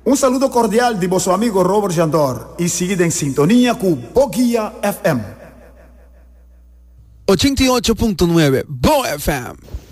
Un saludo cordial de vuestro amigo Robert Jandor y seguid en sintonía con Boguía FM. 88.9 Bo FM.